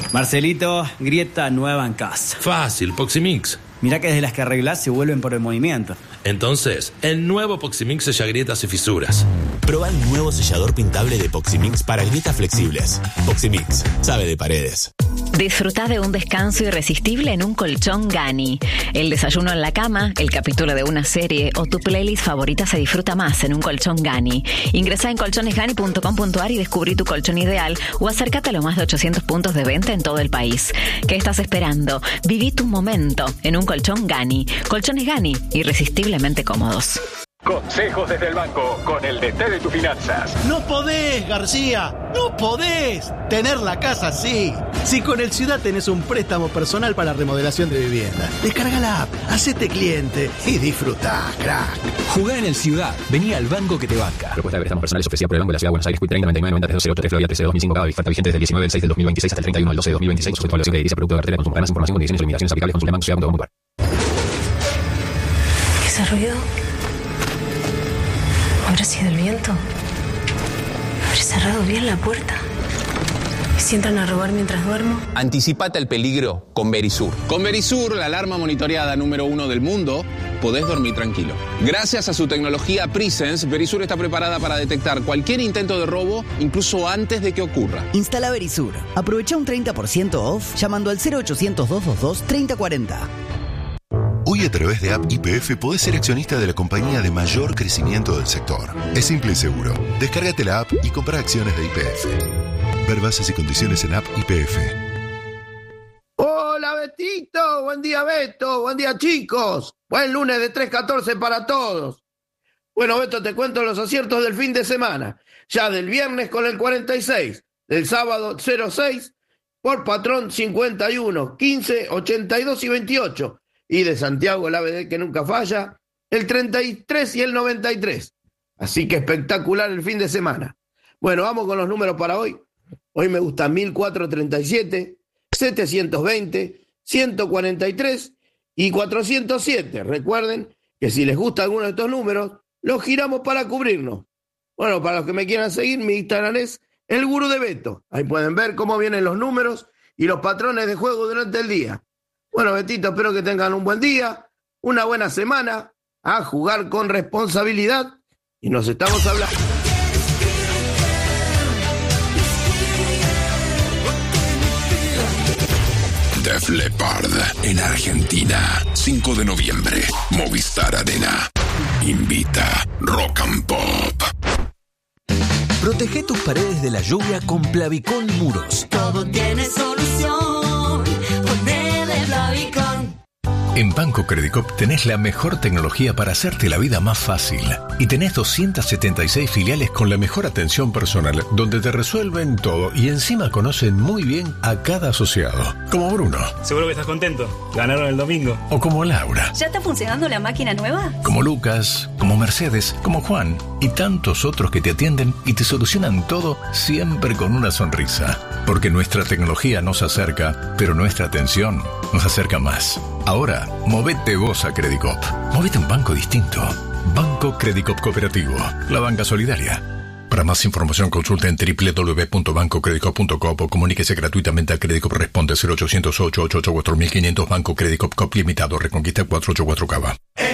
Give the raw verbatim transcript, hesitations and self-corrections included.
Marcelito, grieta nueva en casa. Fácil, Poximix. Mirá que desde las que arreglás se vuelven por el movimiento. Entonces, el nuevo Poximix sella grietas y fisuras. Prueba el nuevo sellador pintable de Poximix para grietas flexibles. Poximix, sabe de paredes. Disfruta de un descanso irresistible en un colchón Gani. El desayuno en la cama, el capítulo de una serie o tu playlist favorita se disfruta más en un colchón Gani. Ingresa en colchones gani punto com punto a r y descubrí tu colchón ideal o acércate a los más de ochocientos puntos de venta en todo el país. ¿Qué estás esperando? Viví tu momento en un colchón Gani. Colchones Gani, irresistiblemente cómodos. Consejos desde el banco con el D T de tus finanzas. No podés, García, no podés tener la casa así. Si con el Ciudad tenés un préstamo personal para remodelación de vivienda, descarga la app, hacete cliente y disfrutá, crack. Jugá en el Ciudad, vení al banco que te banca. Propuesta de préstamos personales ofrecida por el Banco de la Ciudad de Buenos Aires, treinta noventa y nueve noventa cero ocho tres Florida trece dos mil cinco, cada oferta vigente desde el diecinueve del seis del dos mil veintiséis hasta el treinta y uno del doce del dos mil veintiséis, sujeto a evaluación de edilicia, producto de cartera de consumo. Para más información, condiciones y limitaciones aplicables, consulta banco ciudad punto com punto a r. ¿Qué es ese ruido? ¿Habrá sido el viento? ¿Habré cerrado bien la puerta? ¿Y si entran a robar mientras duermo? Anticipate al peligro con Verisur. Con Verisur, la alarma monitoreada número uno del mundo, podés dormir tranquilo. Gracias a su tecnología Presence, Verisur está preparada para detectar cualquier intento de robo, incluso antes de que ocurra. Instala Verisur. Aprovecha un treinta por ciento off llamando al cero ochocientos, doscientos veintidós, treinta cuarenta. Hoy a través de App Y P F podés ser accionista de la compañía de mayor crecimiento del sector. Es simple y seguro. Descárgate la app y compra acciones de Y P F. Ver bases y condiciones en App Y P F. Hola Betito, buen día Beto, buen día chicos. Buen lunes de tres catorce para todos. Bueno Beto, te cuento los aciertos del fin de semana. Ya del viernes con el cuarenta y seis, del sábado cero seis, por patrón cincuenta y uno, quince, ochenta y dos y veintiocho. Y de Santiago, el A B D que nunca falla, el treinta y tres y el noventa y tres. Así que espectacular el fin de semana. Bueno, vamos con los números para hoy. Hoy me gusta mil cuatrocientos treinta y siete, setecientos veinte, ciento cuarenta y tres y cuatrocientos siete. Recuerden que si les gusta alguno de estos números, los giramos para cubrirnos. Bueno, para los que me quieran seguir, mi Instagram es El Gurú de Beto. Ahí pueden ver cómo vienen los números y los patrones de juego durante el día. Bueno, Betito, espero que tengan un buen día, una buena semana, a jugar con responsabilidad y nos estamos hablando. Def Leppard en Argentina, cinco de noviembre, Movistar Arena. Invita Rock and Pop. Protege tus paredes de la lluvia con Plavicón Muros. Todo tiene solución. Ponele Plavicón. En Banco Credicop tenés la mejor tecnología para hacerte la vida más fácil. Y tenés doscientas setenta y seis filiales con la mejor atención personal, donde te resuelven todo y encima conocen muy bien a cada asociado. Como Bruno. Seguro que estás contento. Ganaron el domingo. O como Laura. ¿Ya está funcionando la máquina nueva? Como Lucas, como Mercedes, como Juan y tantos otros que te atienden y te solucionan todo siempre con una sonrisa. Porque nuestra tecnología nos acerca, pero nuestra atención nos acerca más. Ahora, movete vos a Credicop. Movete a un banco distinto. Banco Credicop Cooperativo. La banca solidaria. Para más información consulta en doble u doble u doble u punto banco credicop punto com o comuníquese gratuitamente a Credicop Responde cero ochocientos, ocho ocho ocho, cuatro mil quinientos. Banco Credicop Cop Limitado. Reconquista cuatrocientos ochenta y cuatro Cava.